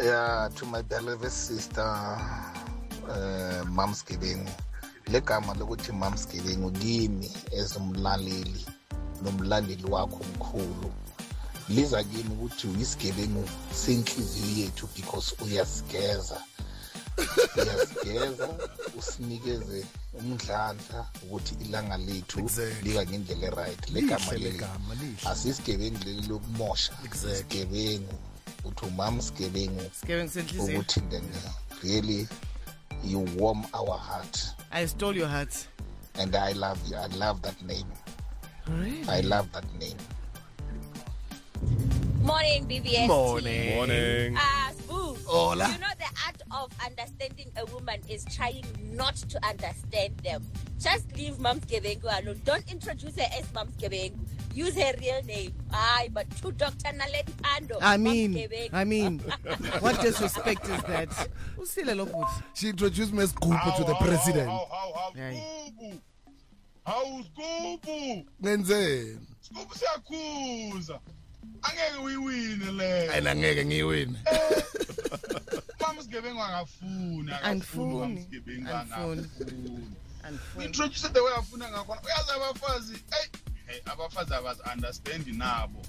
Yeah, to my beloved sister, Mams Gebengu. Le gama lokuthi Mams Gebengu kimi ezumlaleli nomlandeli wakho omkhulu. Liza kimi ukuthi uyisigebengu senhliziyo yethu because uyasigeza. Uyasigeza usinikeze umdlandla ukuthi ilanga lethu lika ngendlela right. Le gama leli asisigebengu leli lokumosha. Isigebengu uthi Mams Gebengu ukuthi then really you warm our heart. I stole your heart. And I love you. I love that name. Really? I love that name. Morning, BBS. Morning. Spoo. Hola. You know the art of understanding a woman is trying not to understand them. Just leave Mams Gebengu alone. Don't introduce her as Mams Gebengu. Use her real name. Aye, but to Dr. Naledi Pando. I mean, what disrespect is that? She introduced me as Gubu to the president. How's Gubu? Ngenze. Gubu siyakhuza. Angeke uyiwine le. Ayina ngeke ngiyiwine. Mams Gebengu angafuna. Anfuni. Introduce the way afuna ngakhona. Uyazi abafazi, hey abafazi abazi understand nabo.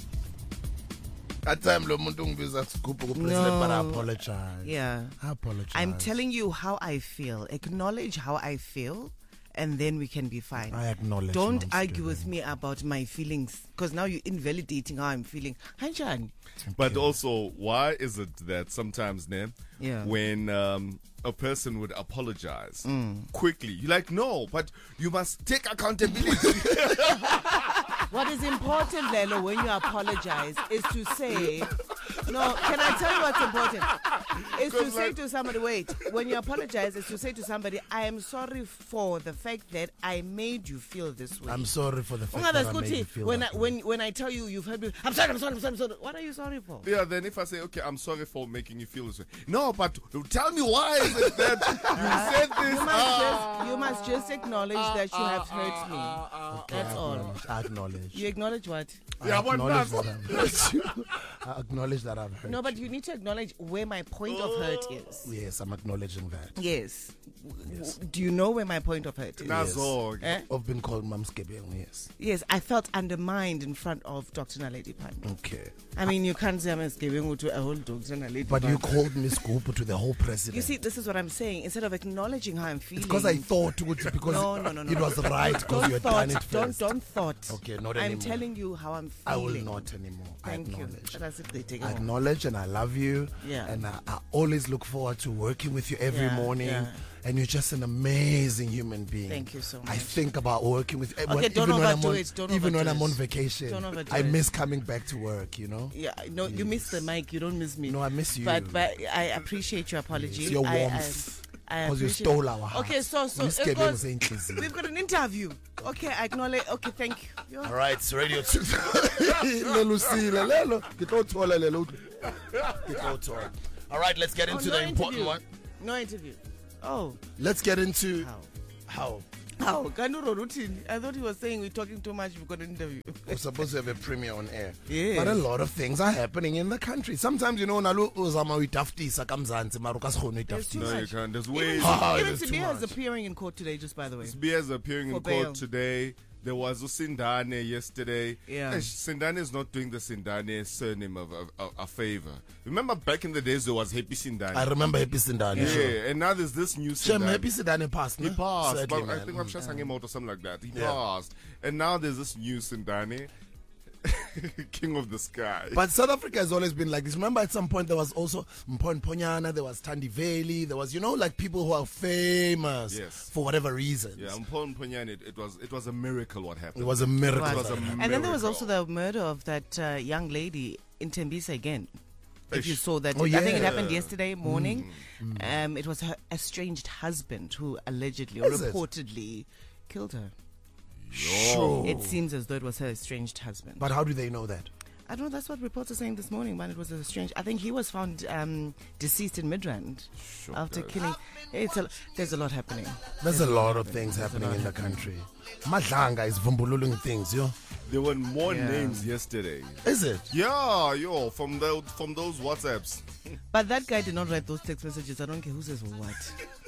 At time lo muntu ungibiza Gubu ku president, but I apologize. Yeah. I apologize. I'm telling you how I feel. Acknowledge how I feel, and then we can be fine. I acknowledge. Don't argue with me about my feelings, because now you're invalidating how I'm feeling. Hanjani? But also, why is it that sometimes, when a person would apologize quickly, you're like, no, but you must take accountability. What is important, Lelo, when you apologize is to say, no, can I tell you what's important? Is to say to somebody, wait, when you apologize, is to say to somebody, I am sorry for the fact that I made you feel this way. I'm sorry for the fact that I made you feel that way. When I tell you, you've heard me, I'm sorry. What are you sorry for? Yeah, then if I say, okay, I'm sorry for making you feel this way. No, but tell me why is it that you said this? You must just acknowledge that you have hurt me. That's all. I acknowledge. You acknowledge what? I acknowledge that I've hurt. No, but you need to acknowledge where my point of hurt is. Yes, I'm acknowledging that. Yes. Do you know where my point of hurt is? Yes. I've been called Mams Gebengu, yes. Yes, I felt undermined in front of Dr. Naledi Pando. Okay. I mean, you can't say Mams Gebengu to a whole Dr. Naledi But Pando. you called Miss Gubu to the whole president. You see, this is what I'm saying. Instead of acknowledging how I'm feeling. Because I thought it because no. it was right because you had done it first. Don't thought. Okay, not I'm anymore. telling you how I'm feeling. I will not anymore. Thank I acknowledge. you. That's it, they take I it acknowledge and I love you. Yeah. And I always look forward to working with you every morning. Yeah. And you're just an amazing human being. Thank you so much. I think about working with Okay, don't overdo it. Even when I'm on vacation. Don't overdo I miss coming back to work, you know? Yeah, no, you miss the mic. You don't miss me. No, I miss you. But I appreciate your apology. It's your warmth. Because you stole our heart. Okay, so we've got an interview. Okay, I acknowledge. Okay, thank you. All right, it's Radio 2. All right, let's get into the important one. No interview. Oh. Let's get into how. Kanuro routine. I thought he was saying we're talking too much. We've got an interview. We're supposed to have a premiere on air. Yes. But a lot of things are happening in the country. Sometimes, you know, nalu uzama uitaftisa kamzansi marukas khona uitaftisa. No, you can't. There's ways. Even Sibia is appearing in court today, just by the way. Sibia is appearing in court today. There was Sindane yesterday. Yeah. Sindane is not doing the Sindane surname a favor. Remember back in the days there was Happy Sindane. I remember Happy Sindane. Yeah, sure. And now there's this new Shem Sindane. Happy Sindane passed. He passed. Certainly, But I think I'm just hanging out or something like that. He Yeah. passed. And now there's this new Sindane. King of the Sky. But South Africa has always been like this. Remember at some point there was also Mponyana, there was Thandi Veli, there was, you know, like people who are famous for whatever reasons. Yeah, Mponyana, it was a miracle what happened. It was a miracle. It was a miracle. And then there was also the murder of that young lady in Tembisa again. If you saw that, Oh, yeah. I think it happened yesterday morning. It was her estranged husband who allegedly or reportedly killed her. Sure. It seems as though it was her estranged husband. But how do they know that? I don't know. That's what reports are saying this morning, man. It was a strange. I think he was found deceased in Midrand after killing. There's a lot happening. There's a lot of things happening in the country. Madlanga is vumbululung things, yo. There were more names yesterday. Is it? Yeah, yo, from those WhatsApps. But that guy did not write those text messages. I don't care who says what.